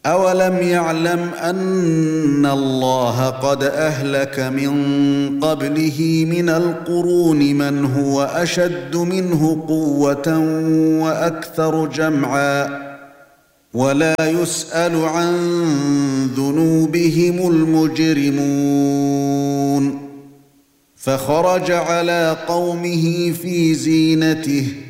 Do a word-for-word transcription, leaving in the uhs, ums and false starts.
أَوَلَمْ يَعْلَمْ أَنَّ اللَّهَ قَدْ أَهْلَكَ مِنْ قَبْلِهِ مِنَ الْقُرُونِ مَنْ هُوَ أَشَدُّ مِنْهُ قُوَّةً وَأَكْثَرُ جَمْعًا وَلَا يُسْأَلُ عَنْ ذُنُوبِهِمُ الْمُجْرِمُونَ فَخَرَجَ عَلَى قَوْمِهِ فِي زِينَتِهِ